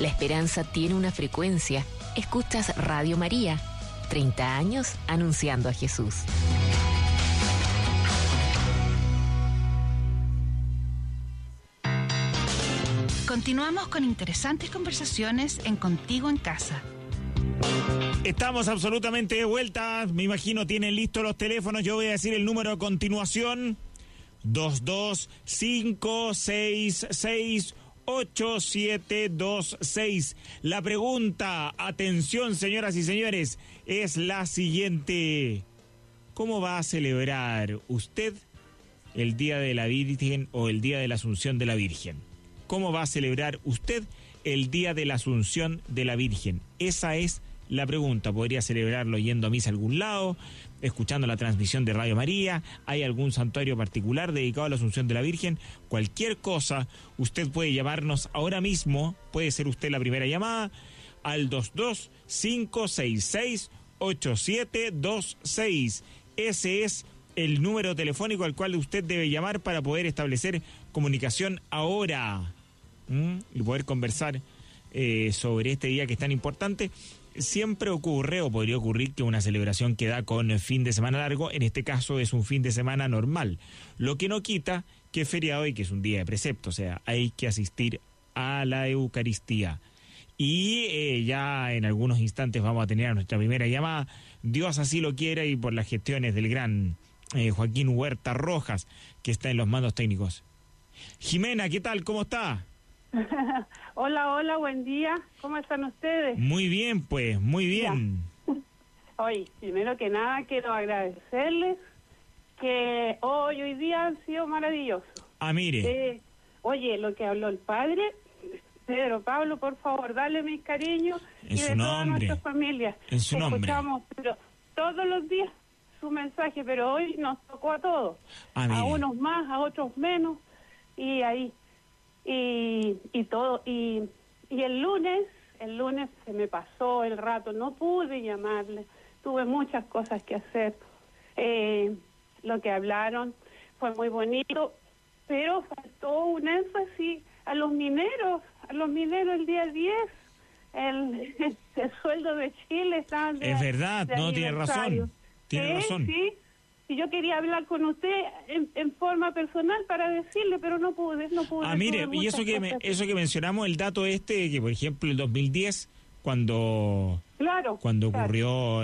La esperanza tiene una frecuencia. Escuchas Radio María. 30 años anunciando a Jesús. Continuamos con interesantes conversaciones en Contigo en Casa. Estamos absolutamente de vuelta. Me imagino tienen listos los teléfonos. Yo voy a decir el número a continuación. 225668726. La pregunta, atención señoras y señores, es la siguiente. ¿Cómo va a celebrar usted el Día de la Virgen o el Día de la Asunción de la Virgen? ¿Cómo va a celebrar usted el Día de la Asunción de la Virgen? Esa es la pregunta. Podría celebrarlo yendo a misa a algún lado, escuchando la transmisión de Radio María. ¿Hay algún santuario particular dedicado a la Asunción de la Virgen? Cualquier cosa, usted puede llamarnos ahora mismo. Puede ser usted la primera llamada al 225668726. Ese es el número telefónico al cual usted debe llamar para poder establecer comunicación ahora y poder conversar sobre este día que es tan importante. Siempre ocurre o podría ocurrir que una celebración que da con fin de semana largo, en este caso es un fin de semana normal, lo que no quita que es feriado y que es un día de precepto, o sea, hay que asistir a la Eucaristía. Y ya en algunos instantes vamos a tener a nuestra primera llamada, Dios así lo quiera y por las gestiones del gran Joaquín Huerta Rojas, que está en los mandos técnicos. Jimena, ¿qué tal? ¿Cómo está? Hola, buen día. ¿Cómo están ustedes? Muy bien, pues, muy bien. Oye, primero que nada quiero agradecerles que hoy día han sido maravillosos. Mire. Oye, lo que habló el padre, Pedro Pablo, por favor, dale mis cariños en y su de nombre, todas nuestras familias. En su nombre. Escuchamos pero todos los días su mensaje, pero hoy nos tocó a todos. A unos más, a otros menos, y ahí. Y todo, y el lunes se me pasó el rato, no pude llamarle, tuve muchas cosas que hacer. Lo que hablaron fue muy bonito, pero faltó un énfasis a los mineros el día 10, el sueldo de Chile está es verdad, no, tiene razón. Sí. Y yo quería hablar con usted en forma personal para decirle, pero no pude. Mire, y eso que mencionamos, el dato que por ejemplo el 2010, cuando ocurrió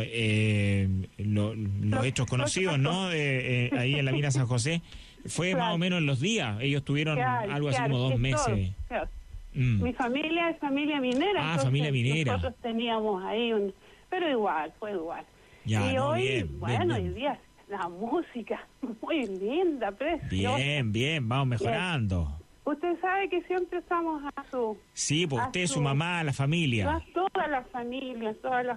los hechos conocidos, ¿no? Ahí en la mina San José, fue más o menos en los días. Ellos tuvieron algo así como 2 meses. Mi familia es familia minera. Familia minera. Nosotros teníamos ahí pero fue igual. Ya, y no, hoy, bien, hoy día la música, muy linda, preciosa. Bien, vamos mejorando. Bien. Usted sabe que siempre estamos a su... Sí, pues usted, su mamá, la familia. Toda la familia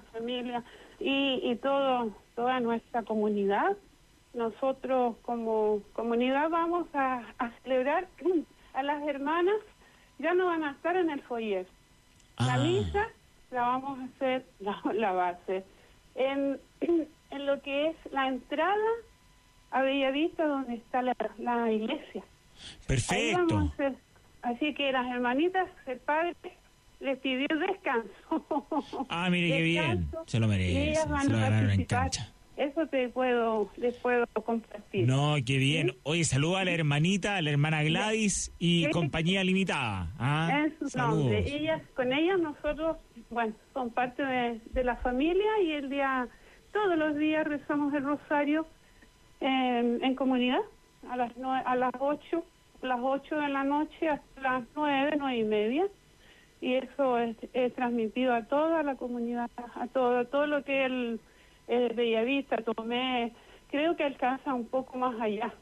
y toda nuestra comunidad. Nosotros como comunidad vamos a celebrar a las hermanas, ya no van a estar en el foyer. La misa la vamos a hacer, la va a hacer en lo que es la entrada a Bellavista, donde está la iglesia. Perfecto. Así que las hermanitas, el padre les pidió descanso. Mire qué bien, se lo merece, se lo ganaron en cancha. Eso les puedo compartir. No, qué bien. Oye, saluda a la hermana Gladys y Compañía Limitada. En su nombre. Con ellas nosotros, son parte de la familia y todos los días rezamos el rosario en comunidad a las 8 de la noche hasta las 9:30, y eso es transmitido a toda la comunidad, a todo lo que el Bellavista, Tomé, creo que alcanza un poco más allá.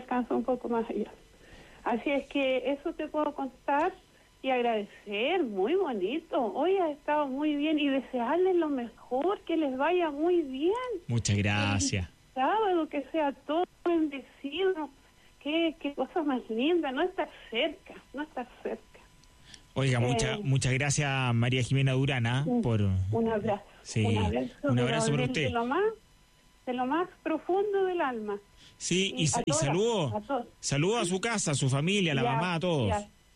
Así es que eso te puedo contar y agradecer, muy bonito. Hoy ha estado muy bien y desearles lo mejor, que les vaya muy bien. Muchas gracias. El sábado que sea todo bendecido. Qué cosa más linda, no estar cerca. Oiga, muchas gracias María Jimena Durana por... Un abrazo. Sí, un abrazo por usted. De lo más profundo del alma. Sí, y saludo a su casa, a su familia, a la mamá, a todos.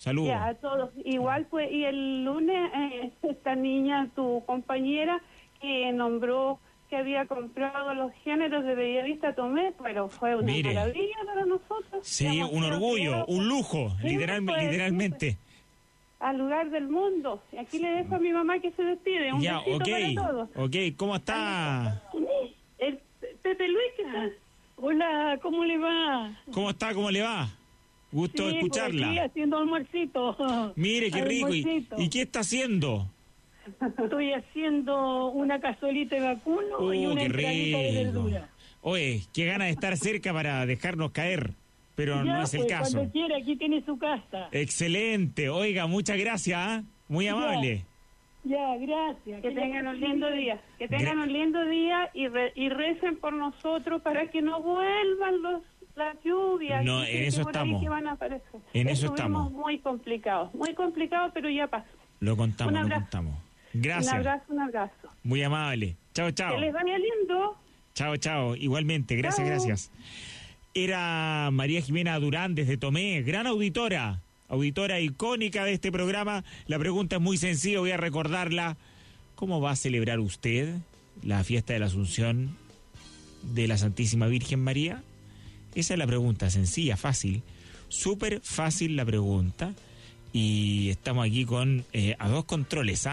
Saludos. Ya, a todos. Igual, pues, y el lunes, esta niña, tu compañera, que nombró que había comprado los géneros de Bellavista Tomé, pero fue una maravilla para nosotros. Sí, un orgullo, un lujo, sí, literalmente. Al lugar del mundo. Y aquí le dejo a mi mamá que se despide. Un besito para todos. Ok, ¿cómo está? El Pepe Luis, ¿qué tal? Hola, ¿cómo le va? ¿Cómo está? ¿Cómo le va? Gusto de escucharla. Aquí haciendo almuercito. Mire, qué rico. ¿Y qué está haciendo? Estoy haciendo una cazuelita de vacuno y una entradita de verdura. Oye, qué gana de estar cerca para dejarnos caer, pero ya, no es el caso. Cuando quiera, aquí tiene su casa. Excelente. Oiga, muchas gracias, muy amable. Ya, gracias. Que tengan un lindo día. Que tengan un lindo día y recen por nosotros para que no vuelvan las lluvias. No, en eso estamos. Que van a aparecer. En eso estamos. Muy complicado, pero ya pasó. Lo contamos. Gracias. Un abrazo. Muy amable. Chao. Que les vaya lindo. Chao. Igualmente, gracias. Era María Jimena Durán desde Tomé, gran auditora icónica de este programa. La pregunta es muy sencilla, voy a recordarla. ¿Cómo va a celebrar usted la fiesta de la Asunción de la Santísima Virgen María? Esa es la pregunta, sencilla, fácil, súper fácil la pregunta. Y estamos aquí con a dos controles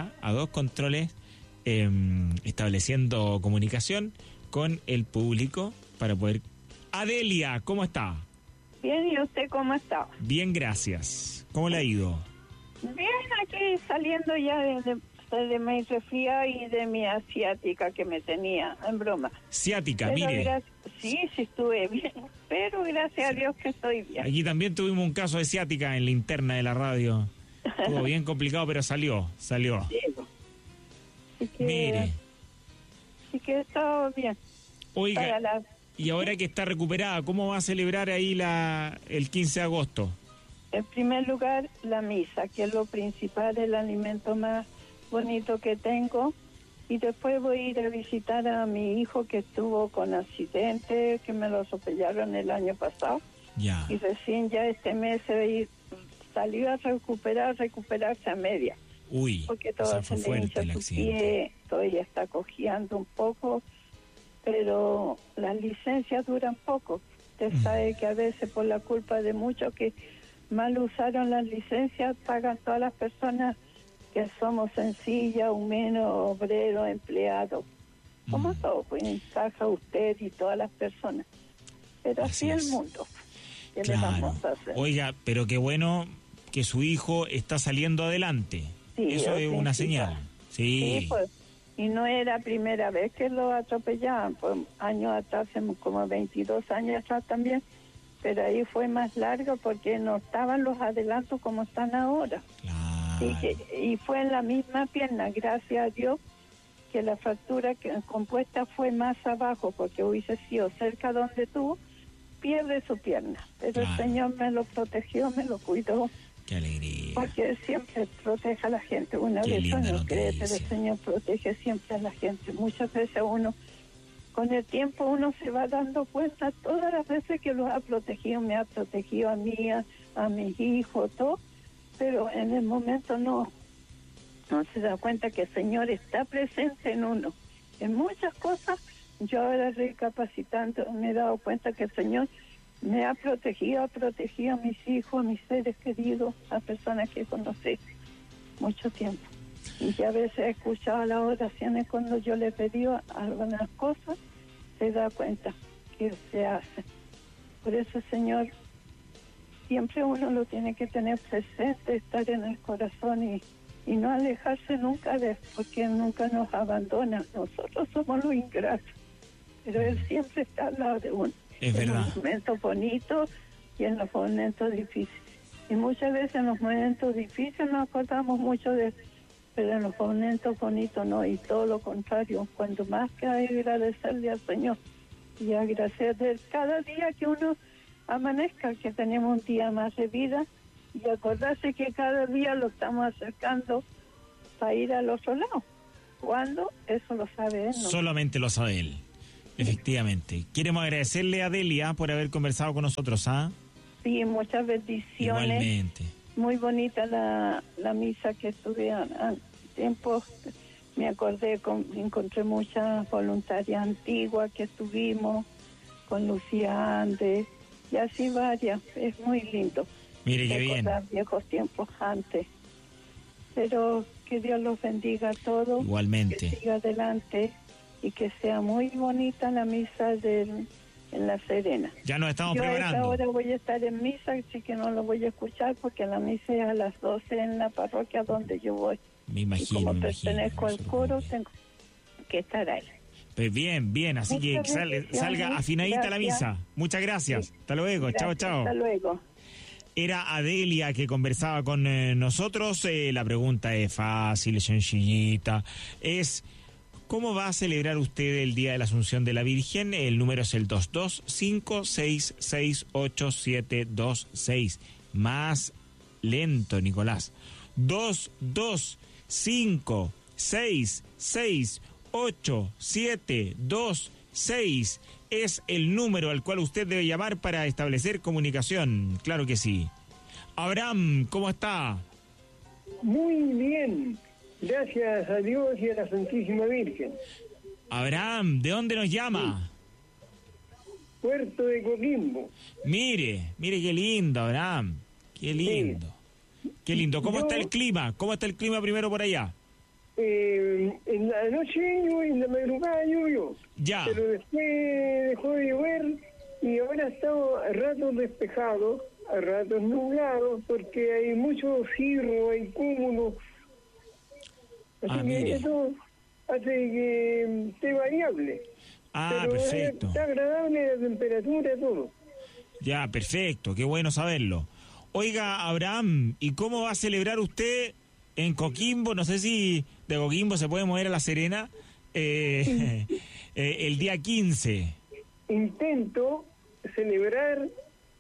estableciendo comunicación con el público para poder... Adelia, ¿cómo está? Bien, ¿y usted cómo está? Bien, gracias. ¿Cómo le ha ido? Bien, aquí saliendo ya de mi resfriado y de mi asiática que me tenía, en broma. Ciática, mire. Sí, estuve bien, pero gracias a Dios que estoy bien. Aquí también tuvimos un caso de ciática en la interna de la radio. Estuvo bien complicado, pero salió. Sí, mire. Así que estaba bien. Oiga, y ahora que está recuperada, ¿cómo va a celebrar ahí el 15 de agosto? En primer lugar, la misa, que es lo principal, el alimento más bonito que tengo. Y después voy a ir a visitar a mi hijo que estuvo con accidente, que me lo atropellaron el año pasado. Ya. Y recién ya este mes salió a recuperarse a media. Uy, porque todo fue se le hincha su pie, todavía está cojeando un poco, pero las licencias duran poco. Usted sabe que a veces por la culpa de muchos que mal usaron las licencias, pagan todas las personas que somos sencillas, humanos, obreros, empleados. Como todo, pues encaja usted y todas las personas. Pero así es el mundo. ¿Qué le vamos a hacer? Oiga, pero qué bueno que su hijo está saliendo adelante. Sí, eso es una señal. Sí, pues. Y no era primera vez que lo atropellaban, pues años atrás, como 22 años atrás también, pero ahí fue más largo porque no estaban los adelantos como están ahora. Claro. Y fue en la misma pierna, gracias a Dios, que la fractura compuesta fue más abajo, porque hubiese sido cerca donde tuvo, pierde su pierna. Pero el Señor me lo protegió, me lo cuidó. Qué alegría. Porque Él siempre protege a la gente. Una vez uno cree, pero el Señor protege siempre a la gente. Muchas veces con el tiempo uno se va dando cuenta todas las veces que los ha protegido. Me ha protegido a mí, a mis hijos, todo. Pero en el momento no se da cuenta que el Señor está presente en uno. En muchas cosas, yo ahora recapacitando me he dado cuenta que el Señor me ha protegido a mis hijos, a mis seres queridos, a personas que conocí mucho tiempo. Y ya a veces he escuchado las oraciones cuando yo le pedí algunas cosas, se da cuenta que se hace. Por eso, Señor, siempre uno lo tiene que tener presente, estar en el corazón y no alejarse nunca de Él, porque Él nunca nos abandona. Nosotros somos los ingratos, pero Él siempre está al lado de uno. Es verdad. En los momentos bonitos y en los momentos difíciles. Y muchas veces en los momentos difíciles nos acordamos mucho de Él, pero en los momentos bonitos no, y todo lo contrario. Cuando más que agradecerle al Señor y agradecer cada día que uno amanezca, que tenemos un día más de vida, y acordarse que cada día lo estamos acercando para ir al otro lado. ¿Cuándo? Eso lo sabe Él, ¿no? Solamente lo sabe Él. Efectivamente. Queremos agradecerle a Delia por haber conversado con nosotros, ¿ah? Sí, muchas bendiciones. Igualmente. muy bonita la misa que estuve a tiempo. Me acordé, encontré muchas voluntarias antiguas que estuvimos, con Lucía Andes, y así varias. Es muy lindo. Mire qué bien. Viejos tiempos antes. Pero que Dios los bendiga a todos. Igualmente. Que siga adelante y que sea muy bonita la misa en La Serena. Ya nos estamos preparando. Yo ahora voy a estar en misa, así que no lo voy a escuchar porque la misa es a las 12 en la parroquia donde yo voy. Me imagino. Y como pertenezco al coro, tengo que estar ahí. Pues bien, así Muchas que salga afinadita gracias. la misa. Muchas gracias. Sí. Hasta luego. Gracias, Chao. Hasta luego. Era Adelia que conversaba con nosotros. La pregunta es fácil, sencillita. Es, ¿cómo va a celebrar usted el Día de la Asunción de la Virgen? El número es el 225668726. Más lento, Nicolás. 225668726 es el número al cual usted debe llamar para establecer comunicación. Claro que sí. Abraham, ¿cómo está? Muy bien, gracias a Dios y a la Santísima Virgen. Abraham, ¿de dónde nos llama? Puerto de Coquimbo. Mire qué lindo, Abraham. Qué lindo. Sí. Qué lindo. ¿Cómo está el clima? ¿Cómo está el clima primero por allá? En la noche llovió y en la madrugada llovió. Ya. Pero después dejó de llover y ahora está a ratos despejado, a ratos nublado, porque hay mucho cirro, hay cúmulos. Así que eso hace que esté variable. Pero perfecto. Está agradable la temperatura, todo. Ya, perfecto. Qué bueno saberlo. Oiga, Abraham, ¿y cómo va a celebrar usted en Coquimbo? No sé si de Coquimbo se puede mover a La Serena el día 15. Intento celebrar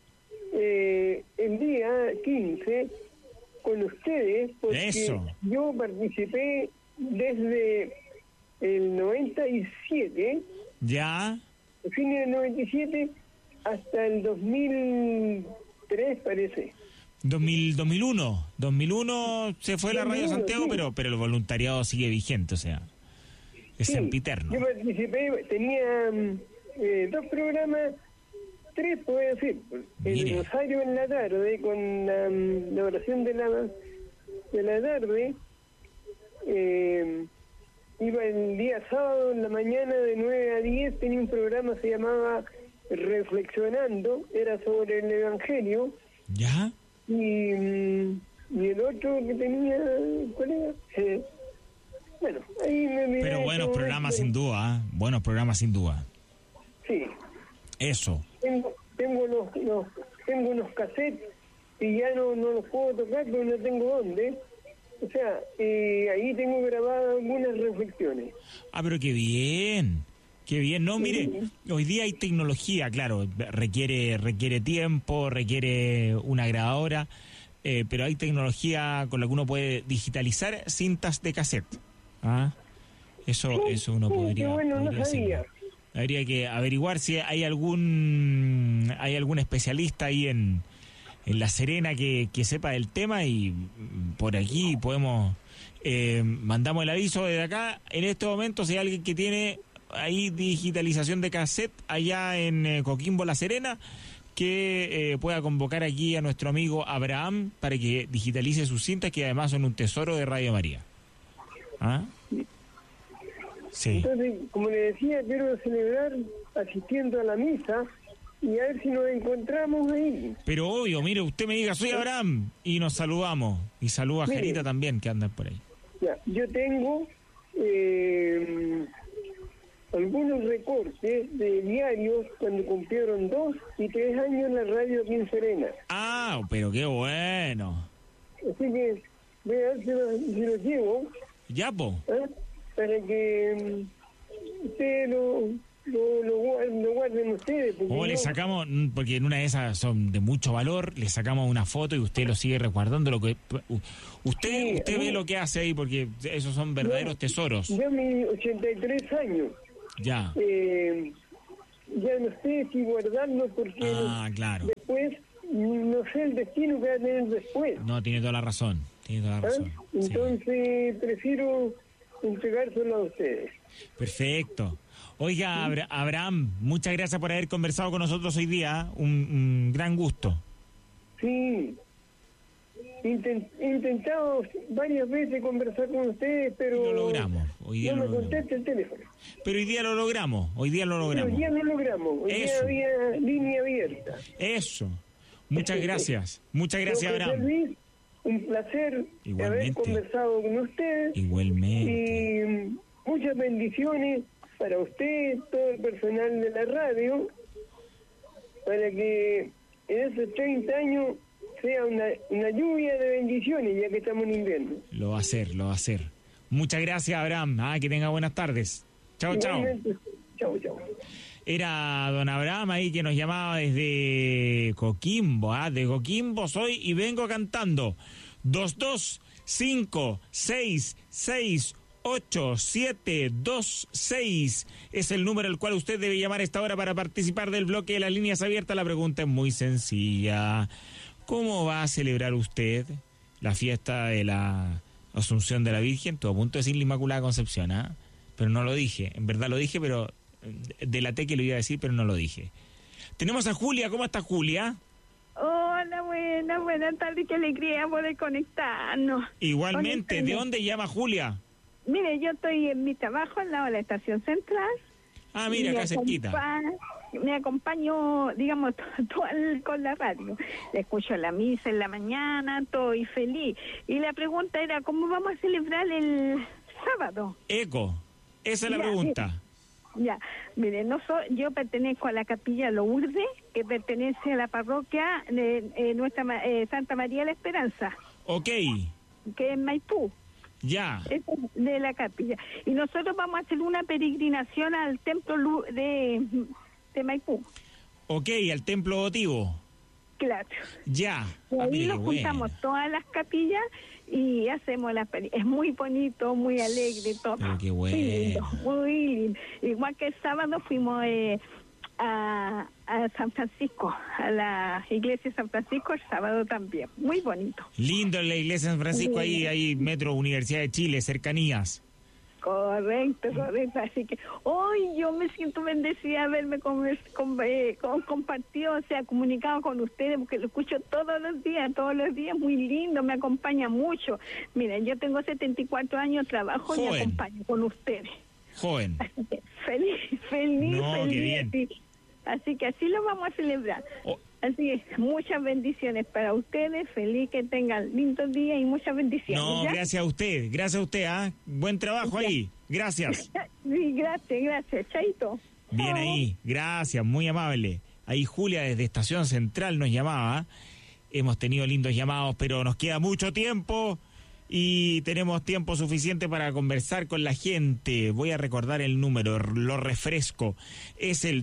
el día 15 con ustedes porque yo participé desde el 97. ¿Ya? El fin del 97 hasta el 2003, parece. 2001 se fue la Radio Santiago, sí. pero el voluntariado sigue vigente, o sea, es sempiterno. Yo participé, tenía 2 programas, 3 puedo decir. El Rosario en la tarde, con la oración de la tarde, iba el día sábado en la mañana de 9 a 10, tenía un programa, se llamaba Reflexionando, era sobre el Evangelio. ¿Ya? Y el otro que tenía, ¿cuál era? Bueno, ahí me miré. Pero buenos programas sin duda, buenos programas sin duda. Sí. Eso. Tengo unos cassettes y ya no los puedo tocar, pero no tengo dónde. O sea, ahí tengo grabadas algunas reflexiones. Pero qué bien. Qué bien. No, mire, hoy día hay tecnología, claro, requiere tiempo, requiere una grabadora, pero hay tecnología con la que uno puede digitalizar cintas de cassette. Eso uno podría hacer. Habría que averiguar si hay algún especialista ahí en La Serena que sepa del tema, y por aquí podemos mandamos el aviso desde acá. En este momento, si hay alguien que tiene ahí digitalización de cassette allá en Coquimbo, La Serena, que pueda convocar aquí a nuestro amigo Abraham para que digitalice sus cintas, que además son un tesoro de Radio María. Sí. Entonces, como le decía, quiero celebrar asistiendo a la misa y a ver si nos encontramos ahí. Pero obvio, mire, usted me diga, soy Abraham, y nos saludamos. Y saluda a Jerita también, que andan por ahí. Ya, yo tengo algunos recortes de diarios cuando cumplieron 2 y 3 años en la radio aquí en Serena. Pero qué bueno. Así que voy a ver si los llevo. Ya, po. Para que ustedes lo guarden ustedes. Le sacamos, porque en una de esas son de mucho valor, le sacamos una foto y usted lo sigue resguardando. Lo que usted ve lo que hace ahí, porque esos son verdaderos tesoros. Yo a mis 83 años. Ya. Ya no sé si guardarlo porque claro. después no sé el destino que va a tener después. No, tiene toda la razón. Entonces prefiero entregárselo a ustedes. Perfecto. Oiga, Abraham, muchas gracias por haber conversado con nosotros hoy día. Un gran gusto. Sí. He intentado varias veces conversar con ustedes, pero lo logramos. Hoy día no me contesta el teléfono. Pero hoy día lo logramos. Hoy día lo logramos. Hoy día había línea abierta. Eso. Muchas gracias. Muchas gracias, Abraham. Luis, un placer haber conversado con ustedes. Igualmente. Y muchas bendiciones para usted, todo el personal de la radio, para que en esos 30 años sea una lluvia de bendiciones, ya que estamos en invierno. Lo va a hacer. Muchas gracias, Abraham. Que tenga buenas tardes. Chao. Chao. Era don Abraham ahí que nos llamaba desde Coquimbo. De Coquimbo soy y vengo cantando. 225668726 es el número al cual usted debe llamar a esta hora para participar del bloque de las líneas abiertas. La pregunta es muy sencilla. ¿Cómo va a celebrar usted la fiesta de la Asunción de la Virgen? Estuvo a punto de decir la Inmaculada Concepción, pero no lo dije. En verdad lo dije, pero delaté que lo iba a decir, pero no lo dije. Tenemos a Julia. ¿Cómo está Julia? Hola, buenas tardes, qué alegría poder conectarnos. Igualmente, ¿de dónde llama Julia? Mire, yo estoy en mi trabajo al lado de la estación central. Mira, acá cerquita. Me acompaño, digamos, con la radio. Le escucho la misa en la mañana, estoy feliz. Y la pregunta era, ¿cómo vamos a celebrar el sábado? Esa es la pregunta. Mire, yo pertenezco a la Capilla Lourdes, que pertenece a la parroquia de nuestra Santa María de la Esperanza. Ok. Que es Maipú. Ya. Es de la capilla. Y nosotros vamos a hacer una peregrinación al templo de Maipú. Ok, al templo votivo. Claro. Ya. Y ahí nos juntamos todas las capillas y hacemos es muy bonito, muy alegre todo. Pero qué bueno. Muy lindo. Igual que el sábado fuimos a San Francisco, a la iglesia de San Francisco el sábado también. Muy bonito. Lindo la iglesia de San Francisco, ahí Metro Universidad de Chile, cercanías. Correcto. Así que hoy yo me siento bendecida haberme compartido, comunicado con ustedes, porque lo escucho todos los días, muy lindo, me acompaña mucho. Miren, yo tengo 74 años, trabajo y me acompaño con ustedes. Joven. Así que feliz. Qué bien. Así que así lo vamos a celebrar. Así que muchas bendiciones para ustedes, feliz que tengan lindos días y muchas bendiciones. Gracias a usted, buen trabajo ahí, gracias. Sí, gracias, chaito. Bien ahí, gracias, muy amable. Ahí Julia desde Estación Central nos llamaba. Hemos tenido lindos llamados, pero nos queda mucho tiempo y tenemos tiempo suficiente para conversar con la gente. Voy a recordar el número, lo refresco. Es el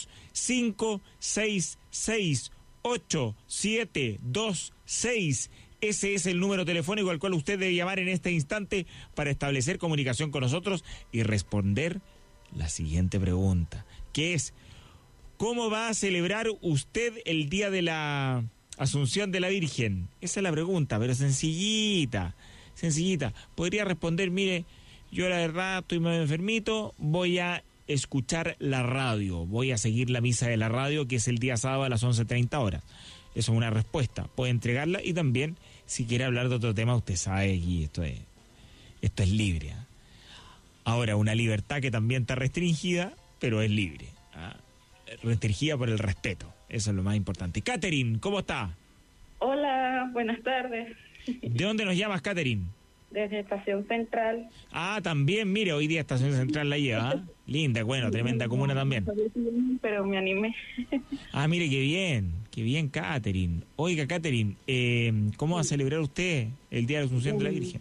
225668726. Ese es el número telefónico al cual usted debe llamar en este instante para establecer comunicación con nosotros y responder la siguiente pregunta, que es: ¿cómo va a celebrar usted el día de la Asunción de la Virgen? Esa es la pregunta, pero sencillita. Podría responder, mire, yo la verdad estoy medio enfermito, voy a escuchar la radio, voy a seguir la misa de la radio, que es el día sábado a las 11:30 horas. Eso es una respuesta, puede entregarla, y también, si quiere hablar de otro tema, usted sabe que esto es libre. Ahora, una libertad que también está restringida, pero es libre. Restringida por el respeto. Eso es lo más importante. Catherine, ¿cómo está? Hola, buenas tardes. ¿De dónde nos llamas, Catherine? Desde Estación Central. También, mire, hoy día Estación Central la lleva. Linda, bueno, tremenda comuna también. Pero me animé. Mire, qué bien, Catherine. Oiga, Catherine, ¿cómo va a celebrar usted el Día de la Asunción de la Virgen?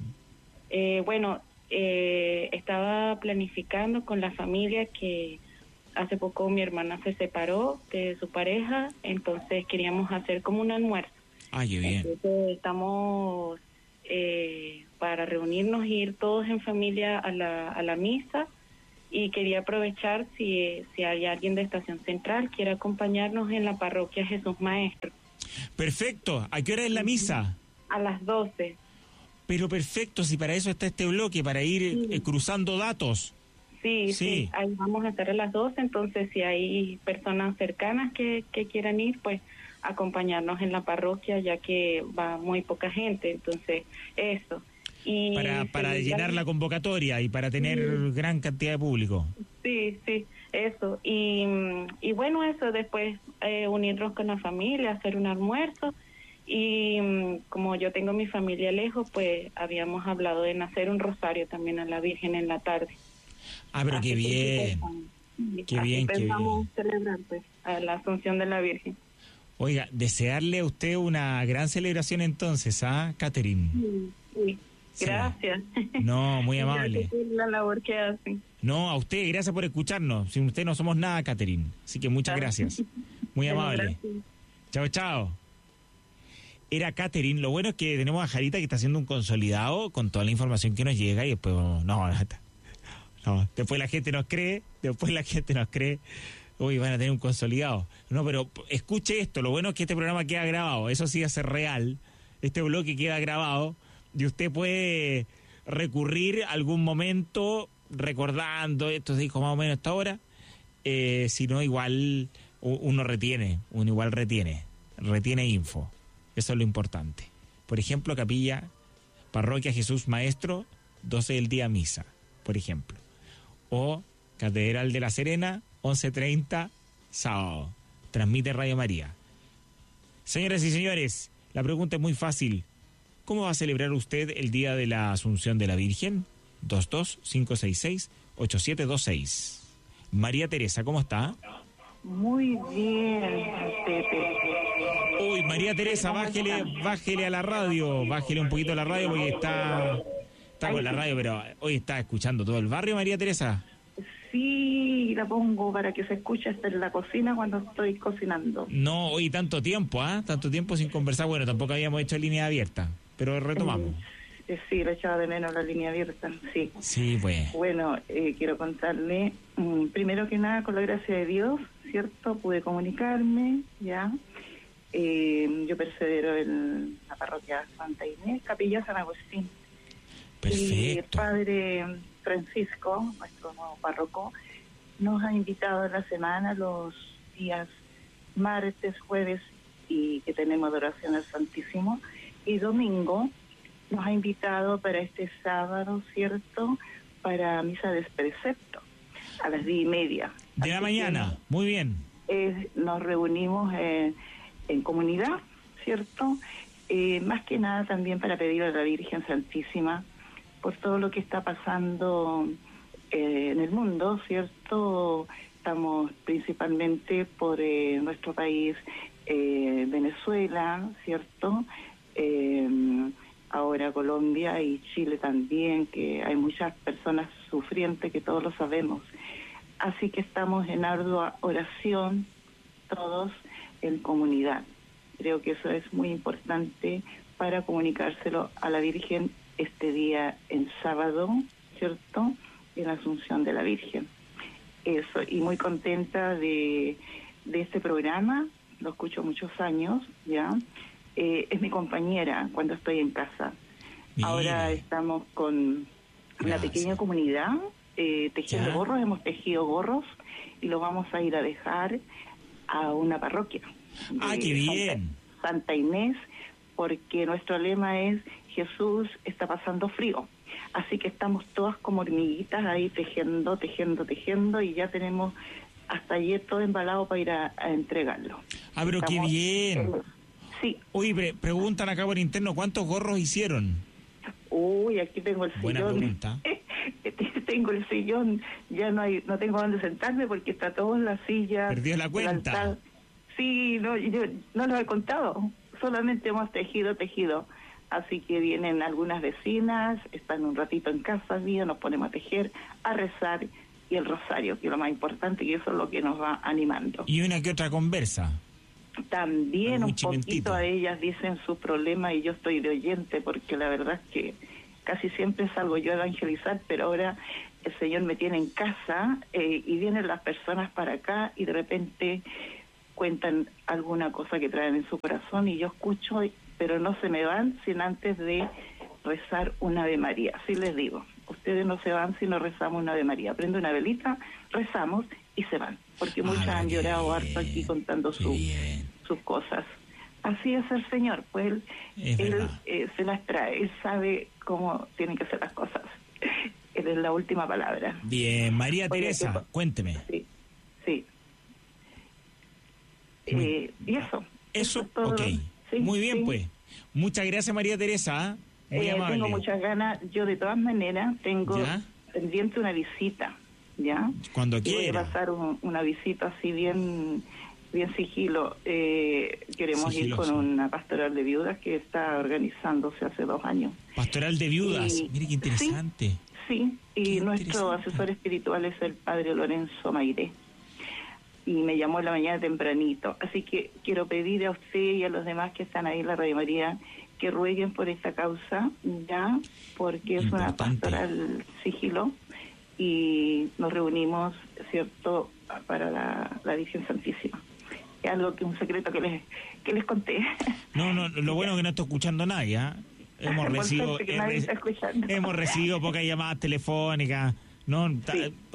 Estaba planificando con la familia que hace poco mi hermana se separó de su pareja, entonces queríamos hacer como un almuerzo. Qué bien. Entonces estamos para reunirnos e ir todos en familia a la misa, y quería aprovechar si hay alguien de Estación Central quiere acompañarnos en la parroquia Jesús Maestro. Perfecto. ¿A qué hora es la misa? A las 12. Pero perfecto, si para eso está este bloque, para ir cruzando datos. Sí, ahí vamos a estar a las 12, entonces si hay personas cercanas que quieran ir, pues acompañarnos en la parroquia, ya que va muy poca gente, entonces eso. Y para llenar la convocatoria y para tener gran cantidad de público. Sí, eso. Y bueno, eso, después unirnos con la familia, hacer un almuerzo. Y como yo tengo mi familia lejos, pues habíamos hablado de hacer un rosario también a la Virgen en la tarde. Ah, pero qué bien. Qué bien, qué bien. Celebrar, pues, a la Asunción de la Virgen. Oiga, desearle a usted una gran celebración entonces, Catherine? Sí. Gracias. No, muy amable. Gracias por la labor que hacen. No, a usted, gracias por escucharnos. Sin usted no somos nada, Catherine. Así que muchas gracias. Muy amable. Chao, chao. Era Catherine. Lo bueno es que tenemos a Jarita que está haciendo un consolidado con toda la información que nos llega y después, no, después la gente nos cree, uy, van a tener un consolidado. No, pero escuche esto, lo bueno es que este programa queda grabado, eso sí va a ser real, este bloque queda grabado y usted puede recurrir a algún momento recordando, esto se dijo más o menos esta hora, si no igual uno retiene info, eso es lo importante. Por ejemplo, Capilla, Parroquia Jesús Maestro, 12 del día misa, por ejemplo. O Catedral de la Serena, 11:30, sábado. Transmite Radio María. Señoras y señores, la pregunta es muy fácil. ¿Cómo va a celebrar usted el día de la Asunción de la Virgen? 22-566-8726. María Teresa, ¿cómo está? Muy bien, Pepe. Uy, María Teresa, bájele a la radio, bájele un poquito a la radio porque está con la radio, pero hoy está escuchando todo el barrio, María Teresa. Sí, la pongo para que se escuche hasta en la cocina cuando estoy cocinando. No, hoy tanto tiempo, tanto tiempo sin conversar. Bueno, tampoco habíamos hecho línea abierta, pero retomamos. Sí, lo echaba de menos la línea abierta, sí. Sí, pues. Bueno, quiero contarle, primero que nada, con la gracia de Dios, ¿cierto? Pude comunicarme, ya. Yo persevero en la parroquia Santa Inés, Capilla San Agustín. Perfecto. Y el padre Francisco, nuestro nuevo párroco, nos ha invitado en la semana los días martes, jueves, y que tenemos adoración al Santísimo, y domingo nos ha invitado para este sábado, ¿cierto?, para misa de precepto, a las 10:30. De la mañana, muy bien. Nos reunimos en comunidad, ¿cierto?, más que nada también para pedir a la Virgen Santísima por todo lo que está pasando en el mundo, ¿cierto? Estamos principalmente por nuestro país, Venezuela, ¿cierto? Ahora Colombia y Chile también, que hay muchas personas sufrientes, que todos lo sabemos. Así que estamos en ardua oración, todos en comunidad. Creo que eso es muy importante para comunicárselo a la Virgen este día, en sábado, ¿cierto?, en la Asunción de la Virgen. Eso, y muy contenta de este programa, lo escucho muchos años, ¿ya? Es mi compañera cuando estoy en casa. Bien. Ahora estamos con una pequeña comunidad tejiendo gorros, hemos tejido gorros y los vamos a ir a dejar a una parroquia. ¡Qué bien! Santa Inés, porque nuestro lema es Jesús está pasando frío. Así que estamos todas como hormiguitas ahí tejiendo, y ya tenemos hasta ayer todo embalado para ir a entregarlo. Pero qué bien. Sí. Oye, preguntan acá por interno, ¿cuántos gorros hicieron? Uy, aquí tengo el sillón. Buena pregunta. Tengo el sillón, ya no tengo dónde sentarme porque está todo en la silla. ¿Perdió la cuenta? Sí, no, yo no lo he contado, solamente hemos tejido. Así que vienen algunas vecinas, están un ratito en casa mía, nos ponemos a tejer, a rezar, y el rosario, que es lo más importante, y eso es lo que nos va animando. ¿Y una que otra conversa? También un poquito a ellas dicen sus problemas y yo estoy de oyente, porque la verdad es que casi siempre salgo yo a evangelizar, pero ahora el Señor me tiene en casa y vienen las personas para acá y de repente cuentan alguna cosa que traen en su corazón y yo escucho, pero no se me van sin antes de rezar una Ave María. Así les digo, ustedes no se van si no rezamos una Ave María. Prende una velita, rezamos y se van, porque muchas han llorado harto aquí contando sus cosas. Así es el Señor, pues él se las trae, Él sabe cómo tienen que ser las cosas. Él es la última palabra. Bien, María Teresa, cuénteme. Sí. Y eso. Eso, ok. Sí, muy bien, pues. Muchas gracias, María Teresa. Muy amable. Tengo muchas ganas. Yo, de todas maneras, tengo pendiente una visita, ¿ya? Cuando quiera. Voy a pasar una visita así bien sigilo. Queremos ir con una pastoral de viudas que está organizándose hace 2 años. Pastoral de viudas, mire qué interesante. Sí, y nuestro asesor espiritual es el padre Lorenzo Mairé. Y me llamó en la mañana tempranito. Así que quiero pedir a usted y a los demás que están ahí en la Radio María que rueguen por esta causa, ya, porque es una pastoral sigilo y nos reunimos, ¿cierto?, para la Virgen Santísima. Es algo que un secreto que les conté. No, lo bueno es que no está escuchando nadie, ¿eh? Hemos recibido pocas llamadas telefónicas. No está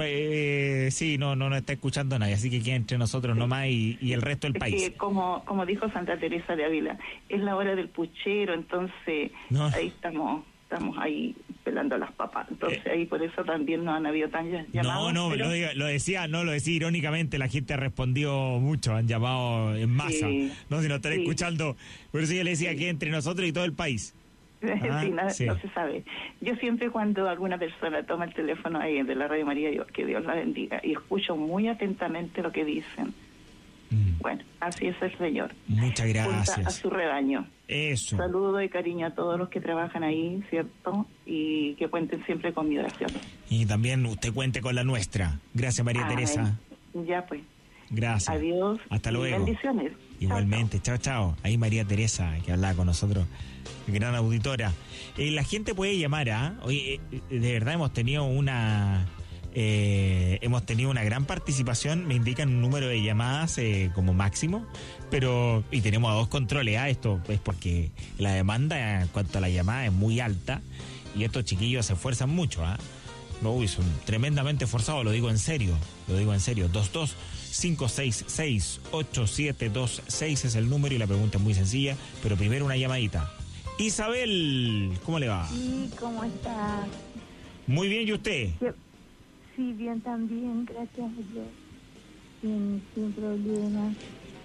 escuchando nadie, así que queda entre nosotros nomás y el resto del país. Que como dijo Santa Teresa de Ávila, es la hora del puchero, entonces ahí estamos ahí pelando las papas, entonces ahí por eso también no han habido tan llamados. Lo decía irónicamente, la gente ha respondido mucho, han llamado en masa, si no estaré escuchando, por eso yo le decía que entre nosotros y todo el país. No se sabe. Yo siempre, cuando alguna persona toma el teléfono ahí de la Radio María, digo que Dios la bendiga, y escucho muy atentamente lo que dicen. Bueno, así es el Señor. Muchas gracias. Junta a su rebaño. Eso. Saludo y cariño a todos los que trabajan ahí, ¿cierto? Y que cuenten siempre con mi oración. Y también usted cuente con la nuestra. Gracias, María Teresa. Ya pues. Gracias. Adiós. Hasta luego. Bendiciones. Igualmente. Chao. Ahí María Teresa, que hablaba con nosotros, gran auditora. La gente puede llamar Oye, de verdad hemos tenido una gran participación. Me indican un número de llamadas como máximo, y tenemos a 2 controles. Esto es porque la demanda en cuanto a la llamada es muy alta y estos chiquillos se esfuerzan mucho. Son tremendamente esforzados, lo digo en serio. 22-566-8726 es el número y la pregunta es muy sencilla, pero primero una llamadita. Isabel, ¿cómo le va? Sí, ¿cómo está? Muy bien, ¿y usted? Sí, bien también, gracias a Dios. Sin problema.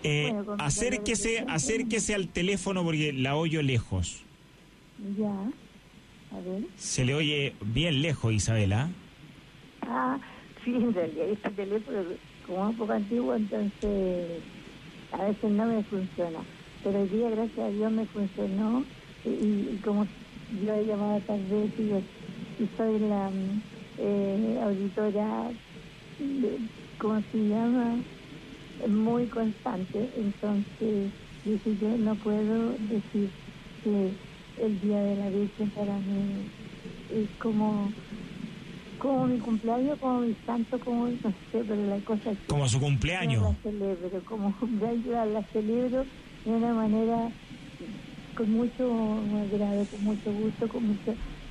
Acérquese al teléfono porque la oyo lejos. Ya, a ver. Se le oye bien lejos, Isabela. Sí, en realidad este teléfono, como es un poco antiguo, entonces a veces no me funciona. Pero hoy día, gracias a Dios, me funcionó. Y como yo he llamado tal vez y soy la auditora, ¿cómo se llama? Muy constante. Entonces, yo no puedo decir que el Día de la Virgen para mí es como mi cumpleaños, como mi santo, como no sé, pero la cosa es que como su cumpleaños. La celebro, como cumpleaños la celebro de una manera con mucho agrado, con mucho gusto, con mucho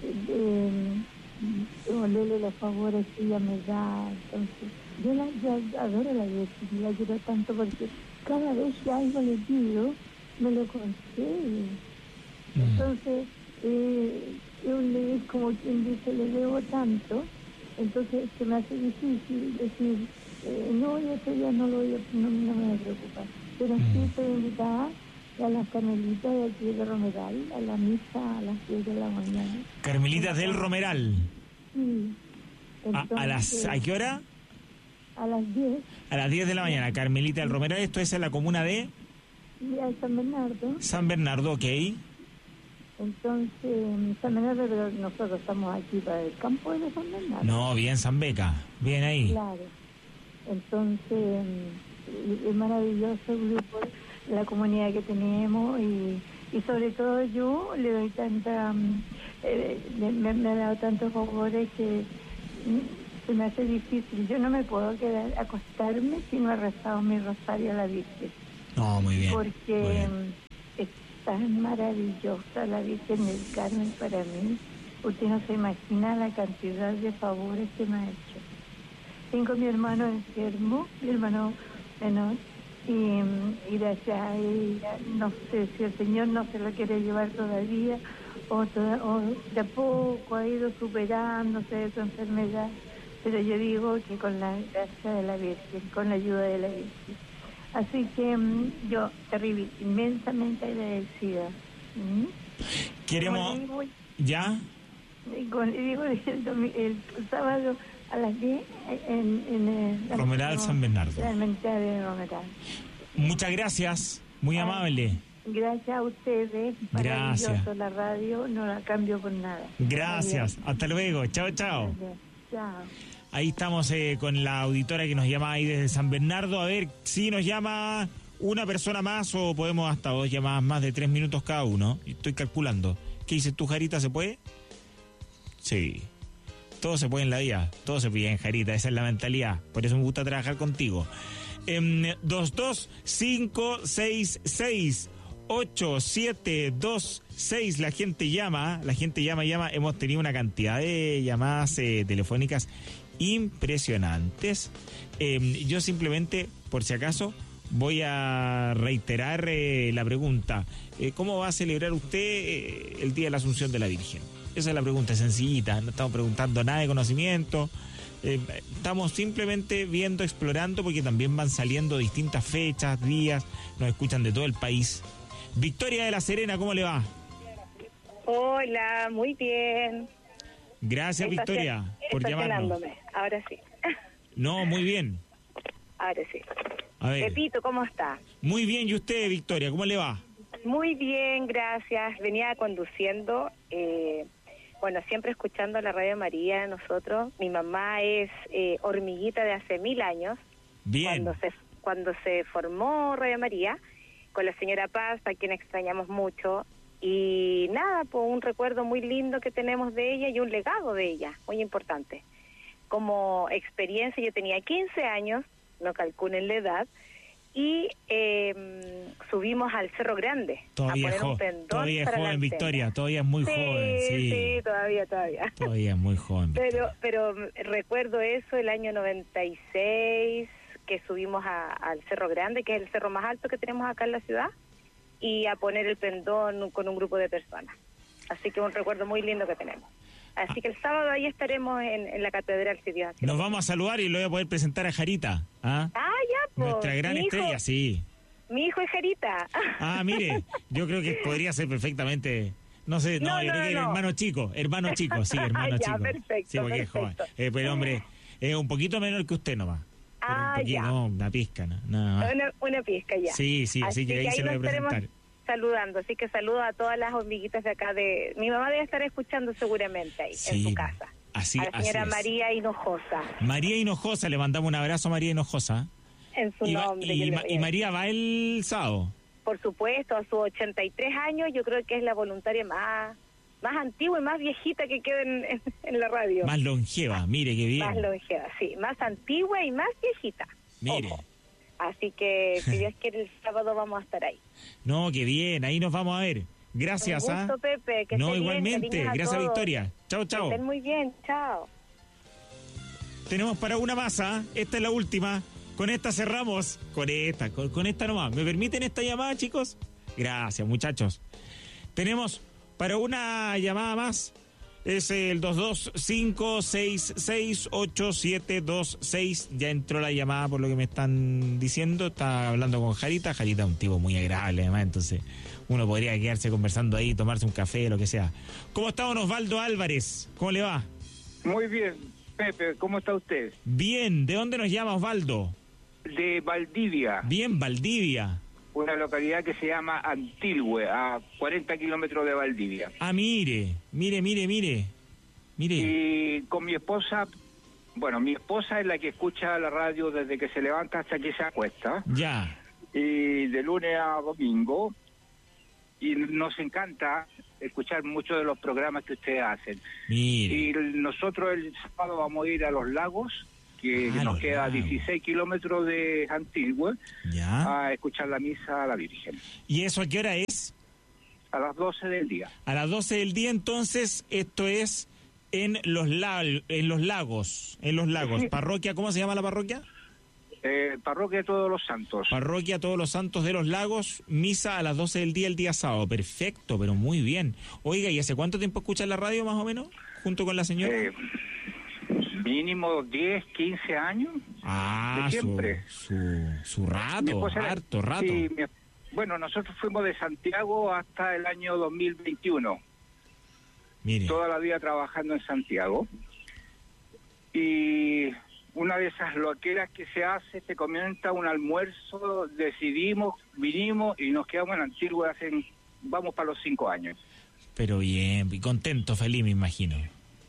olerle los favores que ella me da. Entonces, yo adoro la Virgen, la quiero tanto porque cada vez que algo le pido, me lo concede. Entonces, yo es como quien dice, le debo tanto, entonces se me hace difícil decir, no, yo este día no me voy a preocupar. Pero sí estoy invitada a las Carmelitas de aquí de Romeral, a la misa a las 10 de la mañana. Carmelitas del Romeral. Sí. Entonces, ¿A qué hora? A las 10. A las 10 de la mañana, Carmelita del Romeral. Esto es en la comuna de San Bernardo. San Bernardo, ok. Entonces, San Bernardo, pero nosotros estamos aquí para el campo de San Bernardo. No, bien San Beca, bien ahí. Claro. Entonces, es maravilloso el grupo, la comunidad que tenemos y sobre todo yo le doy tanta, me ha dado tantos favores que se me hace difícil. Yo no me puedo quedar acostarme si no he rezado mi rosario a la Virgen. No, muy bien. Porque es tan maravillosa la Virgen del Carmen para mí. Usted no se imagina la cantidad de favores que me ha hecho. Tengo a mi hermano enfermo, mi hermano menor, y gracias a él, no sé si el Señor no se lo quiere llevar todavía, o de a poco ha ido superándose de su enfermedad, pero yo digo que con la gracia de la Virgen, con la ayuda de la Virgen. Así que yo terrible, inmensamente agradecida. Queremos... ¿Ya? Digo el sábado a las 10 en Romeral San Bernardo. De Romeral. Muchas gracias, muy amable. Gracias a ustedes. Gracias. Maravilloso la radio, no la cambio por nada. Gracias. Adiós. Hasta luego. Chao, chao. Chao. Ahí estamos con la auditora que nos llama ahí desde San Bernardo. A ver si nos llama una persona más o podemos hasta 2 llamadas más de 3 minutos cada uno. Estoy calculando. ¿Qué dices tú, Jarita? ¿Se puede? Sí. Todo se puede en la vida. Todo se pide en Jarita. Esa es la mentalidad. Por eso me gusta trabajar contigo. 225668726. La gente llama. Hemos tenido una cantidad de llamadas telefónicas impresionantes. Yo simplemente, por si acaso, voy a reiterar la pregunta. ¿Cómo va a celebrar usted el Día de la Asunción de la Virgen? Esa es la pregunta, sencillita. No estamos preguntando nada de conocimiento. Estamos simplemente viendo, explorando, porque también van saliendo distintas fechas, días. Nos escuchan de todo el país. Victoria de la Serena, ¿cómo le va? Hola, muy bien. Gracias, Victoria, por llamarnos. Ahora sí. No, muy bien. Ahora sí. A ver. Pepito, ¿cómo está? Muy bien, ¿y usted, Victoria, cómo le va? Muy bien, gracias. Venía conduciendo, siempre escuchando la Radio María, nosotros. Mi mamá es hormiguita de hace 1000 años. Bien. Cuando se formó Radio María, con la señora Paz, a quien extrañamos mucho. Y nada, pues un recuerdo muy lindo que tenemos de ella y un legado de ella, muy importante. Como experiencia, yo tenía 15 años, no calculen la edad, y subimos al Cerro Grande todavía a poner un pendón. Todavía es joven, Victoria, todavía es muy joven. Sí, todavía. Todavía es muy joven. Pero recuerdo eso, el año 96, que subimos al Cerro Grande, que es el cerro más alto que tenemos acá en la ciudad, y a poner el pendón con un grupo de personas. Así que un recuerdo muy lindo que tenemos. Así que el sábado ahí estaremos en la catedral, si Dios así. Nos vamos a saludar y lo voy a poder presentar a Jarita. Ya, pues. Nuestra gran estrella, sí. Mi hijo es Jarita. Mire, yo creo que podría ser perfectamente... No sé, yo creo que hermano chico, sí, hermano chico. Perfecto, sí, porque es joven. Pero el hombre es un poquito menor que usted nomás. No, una pizca, nada más. Una pizca ya. Sí, así que ahí se lo voy a presentar. Saludando, así que saludo a todas las hormiguitas de acá de... Mi mamá debe estar escuchando seguramente ahí, en su casa. A la señora María Hinojosa. María Hinojosa, le mandamos un abrazo a María Hinojosa. En su nombre. ¿Y María va el sábado? Por supuesto, a sus 83 años, yo creo que es la voluntaria más antigua y más viejita que queda en la radio. Más longeva, mire qué bien. Más longeva, sí, más antigua y más viejita. Mire. Ojo. Así que, si Dios quiere, el sábado vamos a estar ahí. No, qué bien, ahí nos vamos a ver. Gracias. Un gusto, Pepe. Que igualmente. Bien, gracias, Victoria. Chao. Que estén muy bien, chao. Tenemos para una más, esta es la última. Con esta cerramos. Con esta nomás. ¿Me permiten esta llamada, chicos? Gracias, muchachos. Tenemos para una llamada más. Es el 225668726. Ya entró la llamada por lo que me están diciendo. Está hablando con Jarita. Jarita es un tipo muy agradable, además. Entonces, uno podría quedarse conversando ahí, tomarse un café, lo que sea. ¿Cómo está don Osvaldo Álvarez? ¿Cómo le va? Muy bien, Pepe. ¿Cómo está usted? Bien. ¿De dónde nos llama Osvaldo? De Valdivia. Bien, Valdivia. Una localidad que se llama Antilhue, a 40 kilómetros de Valdivia. Mire. Y con mi esposa, mi esposa es la que escucha la radio desde que se levanta hasta que se acuesta. Ya. Y de lunes a domingo. Y nos encanta escuchar muchos de los programas que ustedes hacen. Mire. Y nosotros el sábado vamos a ir a Los Lagos, que nos queda 16 kilómetros de Antigua, a escuchar la misa a la Virgen. ¿Y eso a qué hora es? A las 12 del día. A las 12 del día, entonces, esto es en Los Lagos. Sí. Parroquia, ¿cómo se llama la parroquia? Parroquia Todos los Santos. Parroquia Todos los Santos de Los Lagos, misa a las 12 del día el día sábado. Perfecto, pero muy bien. Oiga, ¿y hace cuánto tiempo escuchas la radio más o menos? Junto con la señora. Mínimo 10, 15 años. Ah, de siempre. Su rato, harto rato. Sí, bueno, nosotros fuimos de Santiago hasta el año 2021. Mire. Toda la vida trabajando en Santiago. Y una de esas loqueras que se hace, se comienza un almuerzo, decidimos, vinimos y nos quedamos en Antigua vamos para los 5 años. Pero bien, y contento, feliz, me imagino.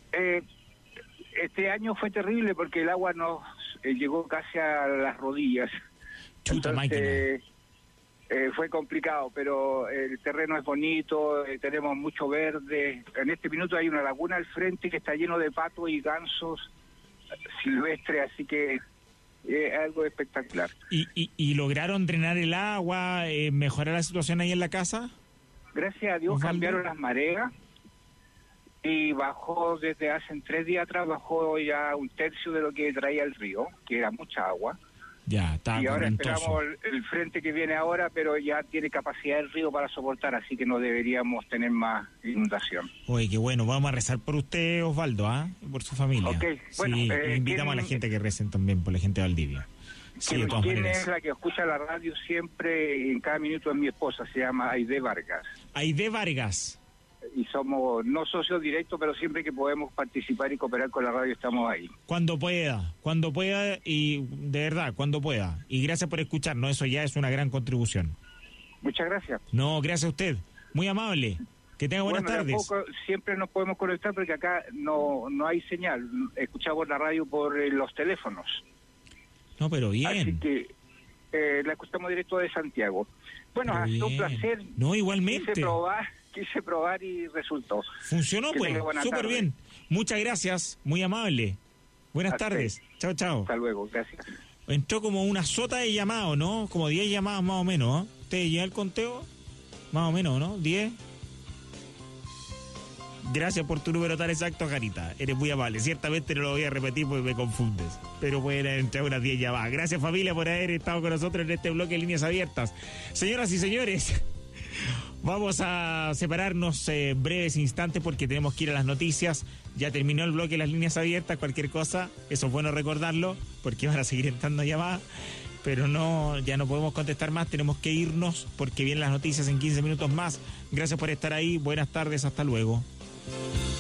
Este año fue terrible porque el agua nos llegó casi a las rodillas. Chuta máquina. Fue complicado, pero el terreno es bonito, tenemos mucho verde. En este minuto hay una laguna al frente que está lleno de patos y gansos silvestres, así que es algo espectacular. ¿Y lograron drenar el agua, mejorar la situación ahí en la casa? Gracias a Dios cambiaron las mareas y bajó desde hace 3 días atrás, bajó ya 1/3 de lo que traía el río, que era mucha agua. Ya, está. Y ahora esperamos el frente que viene ahora, pero ya tiene capacidad el río para soportar, así que no deberíamos tener más inundación. Oye, qué bueno, vamos a rezar por usted, Osvaldo, y por su familia. Okay. Bueno, sí, invitamos a la gente que recen también por la gente de Valdivia. Sí, de todas ¿Quién maneras. es la que escucha la radio siempre, en cada minuto? Es mi esposa, se llama Aide Vargas. Aide Vargas. Y somos no socios directos, pero siempre que podemos participar y cooperar con la radio estamos ahí. Cuando pueda y de verdad, cuando pueda. Y gracias por escucharnos, eso ya es una gran contribución. Muchas gracias. No, gracias a usted. Muy amable. Que tenga buenas tardes. Siempre nos podemos conectar porque acá no hay señal. Escuchamos la radio por los teléfonos. No, pero bien. Así que la escuchamos directo de Santiago. Bueno, ha sido un placer. No, igualmente. Quise probar y resultó. Funcionó, pues, súper bien. Muchas gracias, muy amable. Buenas tardes. Chao, chao. Hasta luego, gracias. Entró como una sota de llamados, ¿no? Como 10 llamadas más o menos, ¿eh? ¿Usted lleva el conteo? Más o menos, ¿no? 10. Gracias por tu número tan exacto, Jarita. Eres muy amable. Ciertamente no lo voy a repetir porque me confundes. Pero pueden entrar unas 10 llamadas. Gracias, familia, por haber estado con nosotros en este bloque de Líneas Abiertas. Señoras y señores, vamos a separarnos breves instantes porque tenemos que ir a las noticias. Ya terminó el bloque de las Líneas Abiertas. Cualquier cosa, eso es bueno recordarlo porque van a seguir entrando llamadas. Pero ya no podemos contestar más. Tenemos que irnos porque vienen las noticias en 15 minutos más. Gracias por estar ahí. Buenas tardes. Hasta luego.